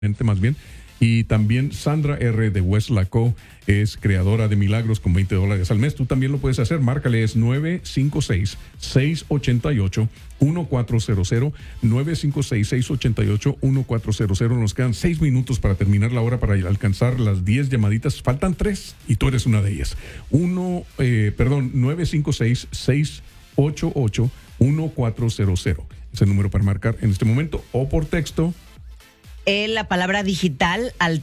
más bien. Y también Sandra R. de West Laco es creadora de milagros con $20 al mes. Tú también lo puedes hacer. Márcale, es 956-688-1400. 956-688-1400. Nos quedan 6 minutos para terminar la hora, para alcanzar las 10 llamaditas. Faltan 3 y tú eres una de ellas. 956-688-1400. Es el número para marcar en este momento, o por texto. La palabra digital al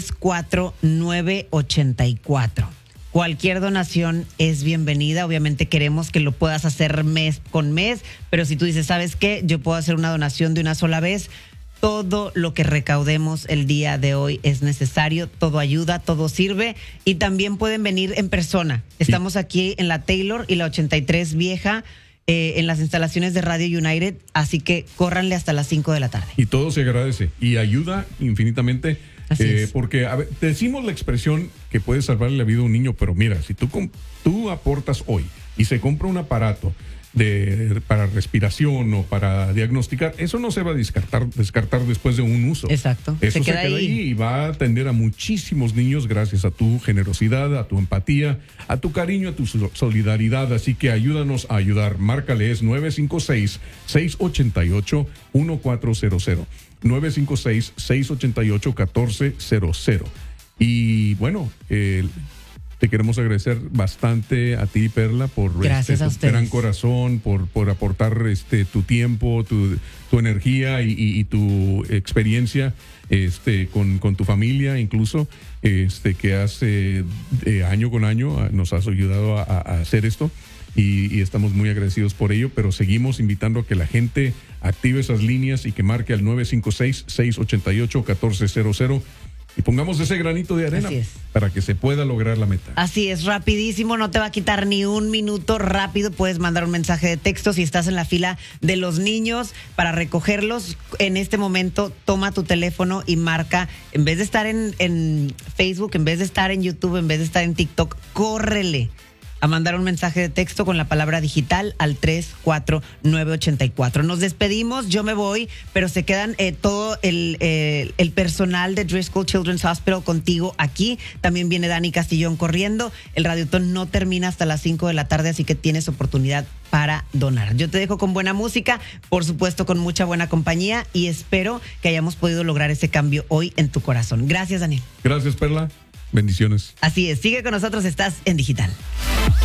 34984. Cualquier donación es bienvenida. Obviamente queremos que lo puedas hacer mes con mes, pero si tú dices, ¿sabes qué? Yo puedo hacer una donación de una sola vez. Todo lo que recaudemos el día de hoy es necesario, todo ayuda, todo sirve, y también pueden venir en persona. Estamos aquí en la Taylor y la 83 Vieja, en las instalaciones de Radio United, así que córranle hasta las 5 de la tarde. Y todo se agradece y ayuda infinitamente, porque te decimos la expresión que puede salvarle la vida a un niño, pero mira, si tú aportas hoy y se compra un aparato para respiración o para diagnosticar, eso no se va a descartar después de un uso. Exacto. Eso se queda ahí y va a atender a muchísimos niños gracias a tu generosidad, a tu empatía, a tu cariño, a tu solidaridad. Así que ayúdanos a ayudar. Márcale, es 956-688-1400. 956-688-1400. Y bueno, te queremos agradecer bastante a ti, Perla, por tu gran corazón, por aportar tu tiempo, tu energía y tu experiencia con tu familia, incluso que hace año con año nos has ayudado a hacer esto, y estamos muy agradecidos por ello, pero seguimos invitando a que la gente active esas líneas y que marque al 956-688-1400. Y pongamos ese granito de arena para que se pueda lograr la meta. Así es, rapidísimo, no te va a quitar ni un minuto. Rápido puedes mandar un mensaje de texto si estás en la fila de los niños para recogerlos. En este momento, toma tu teléfono y marca, en vez de estar en Facebook, en vez de estar en YouTube, en vez de estar en TikTok, córrele a mandar un mensaje de texto con la palabra digital al 34984. Nos despedimos, yo me voy, pero se quedan todo el personal de Driscoll Children's Hospital contigo aquí. También viene Dani Castillón corriendo. El Radiotón no termina hasta las 5 de la tarde, así que tienes oportunidad para donar. Yo te dejo con buena música, por supuesto con mucha buena compañía, y espero que hayamos podido lograr ese cambio hoy en tu corazón. Gracias, Daniel. Gracias, Perla. Bendiciones. Así es, sigue con nosotros, estás en Digital.